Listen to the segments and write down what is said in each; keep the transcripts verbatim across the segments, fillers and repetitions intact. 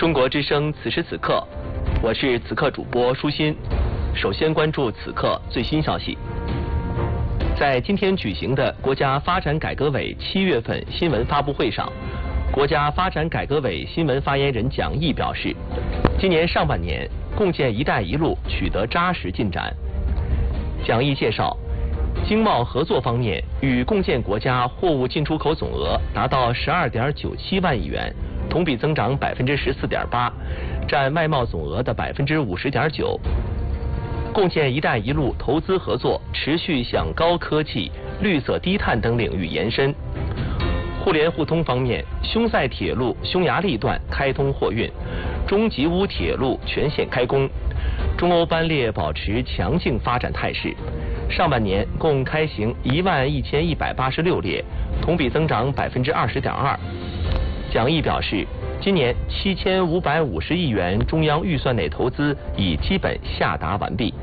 中国之声此时此刻，我是此刻主播舒心。首先关注此刻最新消息。在今天举行的国家发展改革委七月份新闻发布会上，国家发展改革委新闻发言人蒋毅表示，今年上半年共建“一带一路”取得扎实进展。蒋毅介绍，经贸合作方面，与共建国家货物进出口总额达到十二点九七万亿元，同比增长百分之十四点八，占外贸总额的百分之五十点九。共建“一带一路”投资合作持续向高科技、绿色低碳等领域延伸。互联互通方面，匈塞铁路匈牙利段开通货运，中吉乌铁路全线开工，中欧班列保持强劲发展态势。上半年共开行一万一千一百八十六列，同比增长百分之二十点二。蒋毅表示，今年七千五百五十亿元中央预算内投资已基本下达完毕。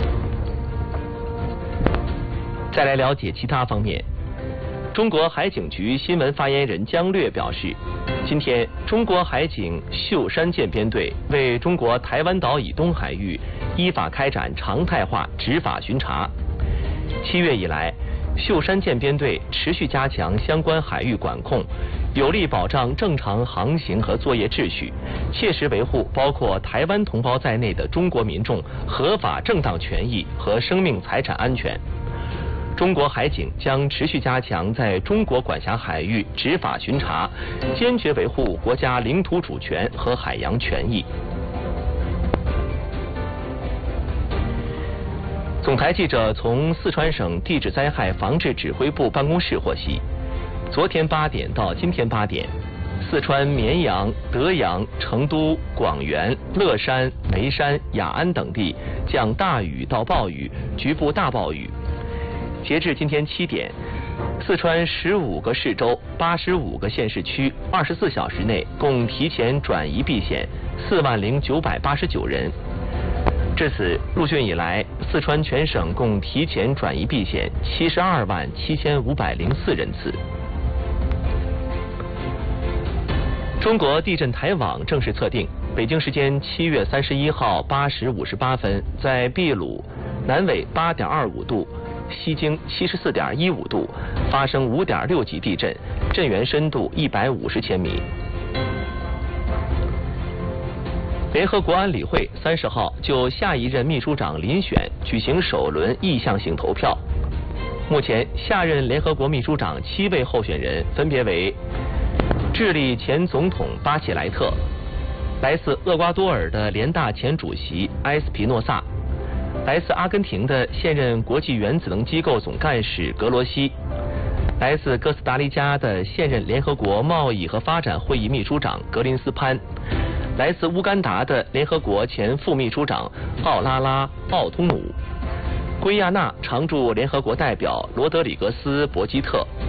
再来了解其他方面。中国海警局新闻发言人姜略表示，今天中国海警秀山舰编队为中国台湾岛以东海域依法开展常态化执法巡查。七月以来，秀山舰编队持续加强相关海域管控，有力保障正常航行和作业秩序，切实维护包括台湾同胞在内的中国民众合法正当权益和生命财产安全。中国海警将持续加强在中国管辖海域执法巡查，坚决维护国家领土主权和海洋权益。总台记者从四川省地质灾害防治指挥部办公室获悉，昨天八点到今天八点，四川绵阳、德阳、成都、广元、乐山、眉山、雅安等地降大雨到暴雨，局部大暴雨。截至今天七点，四川十五个市州、八十五个县市区，二十四小时内共提前转移避险四万零九百八十九人。至此，入汛以来，四川全省共提前转移避险七十二万七千五百零四人次。中国地震台网正式测定，北京时间七月三十一号八时五十八分，在秘鲁南纬八点二五度。西经七十四点一五度，发生五点六级地震，震源深度一百五十千米。联合国安理会三十号就下一任秘书长遴选举行首轮意向性投票。目前，下任联合国秘书长七位候选人分别为智利前总统巴切莱特、来自厄瓜多尔的联大前主席埃斯皮诺萨、来自阿根廷的现任国际原子能机构总干事格罗西，来自哥斯达黎加的现任联合国贸易和发展会议秘书长格林斯潘，来自乌干达的联合国前副秘书长奥拉拉·奥通努，圭亚那常驻联合国代表罗德里格斯·博基特，